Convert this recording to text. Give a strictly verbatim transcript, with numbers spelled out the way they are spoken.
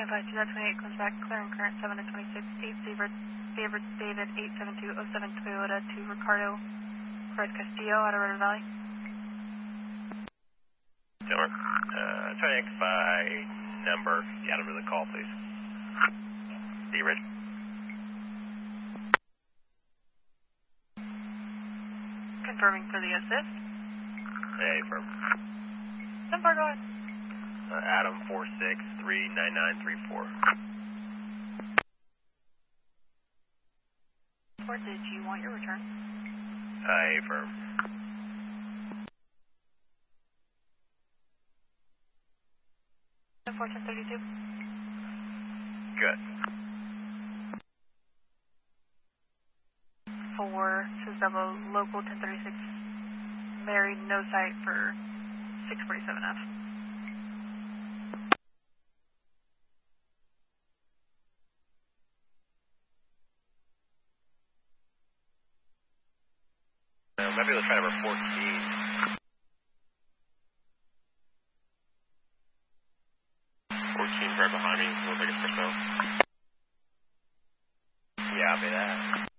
five two twenty-eight comes back, clearing current seven to twenty-six, eight David, David, David eight seven two oh seven Toyota to Ricardo Fred Castillo out of River Valley. Taylor, uh, try to X by number, yeah, number of the call, please. D Ridge. Confirming for the assist. Hey, firm. ten four, go ahead. Uh, Adam four six three nine nine three four. Or did you want your return? Hey, firm. ten four, ten thirty-two. Good. For Suzebo, local ten thirty-six, married, no site for six forty-seven F. Uh, maybe let's try number fourteen. fourteen right behind me, we'll take it for so. Yeah, I'll be that.